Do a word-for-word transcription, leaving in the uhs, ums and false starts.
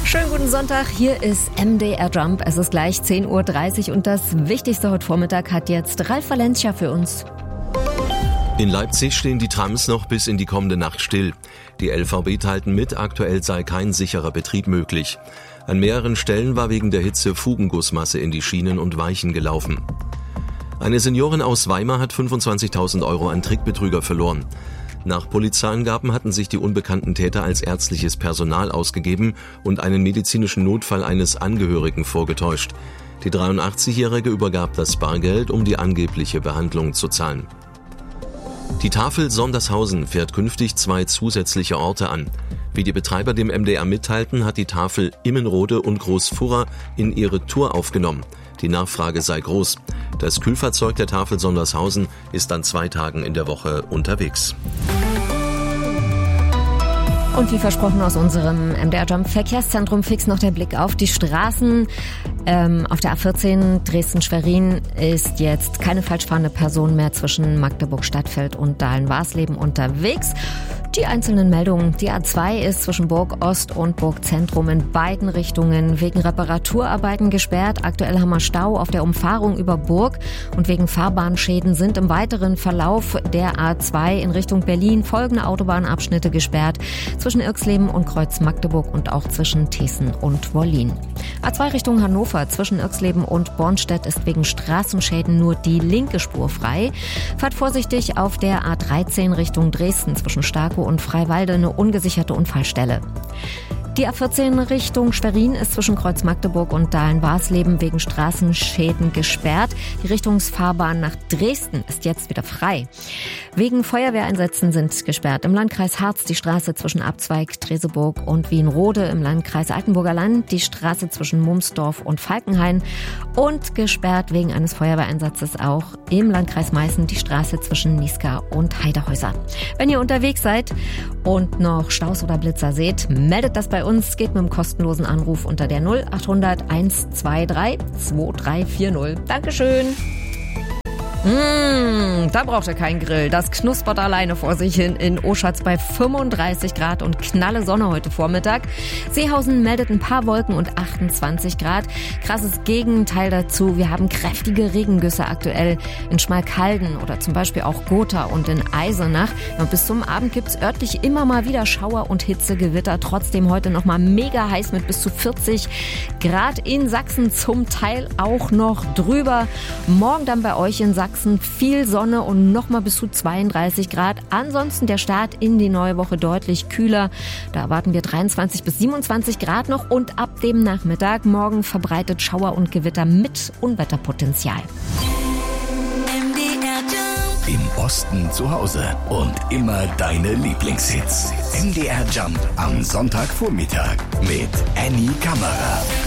Schönen guten Sonntag, hier ist M D R Jump. Es ist gleich zehn Uhr dreißig und das Wichtigste heute Vormittag hat jetzt Ralf Valencia für uns. In Leipzig stehen die Trams noch bis in die kommende Nacht still. Die L V B teilten mit, aktuell sei kein sicherer Betrieb möglich. An mehreren Stellen war wegen der Hitze Fugengussmasse in die Schienen und Weichen gelaufen. Eine Seniorin aus Weimar hat fünfundzwanzigtausend Euro an Trickbetrüger verloren. Nach Polizeiangaben hatten sich die unbekannten Täter als ärztliches Personal ausgegeben und einen medizinischen Notfall eines Angehörigen vorgetäuscht. Die dreiundachtzigjährige übergab das Bargeld, um die angebliche Behandlung zu zahlen. Die Tafel Sondershausen fährt künftig zwei zusätzliche Orte an. Wie die Betreiber dem M D R mitteilten, hat die Tafel Immenrode und Großfurra in ihre Tour aufgenommen. Die Nachfrage sei groß. Das Kühlfahrzeug der Tafel Sondershausen ist an zwei Tagen in der Woche unterwegs. Und wie versprochen aus unserem M D R Jump Verkehrszentrum fix noch der Blick auf die Straßen. Ähm, auf der A vierzehn Dresden-Schwerin ist jetzt keine falschfahrende Person mehr zwischen Magdeburg-Stadtfeld und Dahlen-Warsleben unterwegs. Die einzelnen Meldungen. Die A zwei ist zwischen Burg Ost und Burg Zentrum in beiden Richtungen wegen Reparaturarbeiten gesperrt. Aktuell haben wir Stau auf der Umfahrung über Burg und wegen Fahrbahnschäden sind im weiteren Verlauf der A zwei in Richtung Berlin folgende Autobahnabschnitte gesperrt. Zwischen Irxleben und Kreuz Magdeburg und auch zwischen Thesen und Wollin. A zwei Richtung Hannover zwischen Irxleben und Bornstedt ist wegen Straßenschäden nur die linke Spur frei. Fahrt vorsichtig auf der A dreizehn Richtung Dresden zwischen Starkow und Freiwalde eine ungesicherte Unfallstelle. Die A vierzehn Richtung Schwerin ist zwischen Kreuz Magdeburg und Dahlen-Warsleben wegen Straßenschäden gesperrt. Die Richtungsfahrbahn nach Dresden ist jetzt wieder frei. Wegen Feuerwehreinsätzen sind gesperrt im Landkreis Harz die Straße zwischen Abzweig, Treseburg und Wienrode, im Landkreis Altenburger Land die Straße zwischen Mumsdorf und Falkenhain und gesperrt wegen eines Feuerwehreinsatzes auch im Landkreis Meißen die Straße zwischen Niska und Heidehäuser. Wenn ihr unterwegs seid und noch Staus oder Blitzer seht, meldet das bei uns, geht mit einem kostenlosen Anruf unter der null acht hundert eins zwei drei zwei drei vier null. Dankeschön. Mmh, da braucht er keinen Grill. Das knuspert alleine vor sich hin in Oschatz bei fünfunddreißig Grad und knalle Sonne heute Vormittag. Seehausen meldet ein paar Wolken und achtundzwanzig Grad. Krasses Gegenteil dazu. Wir haben kräftige Regengüsse aktuell in Schmalkalden oder zum Beispiel auch Gotha und in Eisenach. Und bis zum Abend gibt's örtlich immer mal wieder Schauer und Hitzegewitter. Trotzdem heute noch mal mega heiß mit bis zu vierzig Grad. In Sachsen zum Teil auch noch drüber. Morgen dann bei euch in Sachsen viel Sonne und nochmal bis zu zweiunddreißig Grad. Ansonsten der Start in die neue Woche deutlich kühler. Da erwarten wir dreiundzwanzig bis siebenundzwanzig Grad noch und ab dem Nachmittag morgen verbreitet Schauer und Gewitter mit Unwetterpotenzial. Im Osten zu Hause und immer deine Lieblingshits. M D R Jump am Sonntagvormittag mit Annie Kammerer.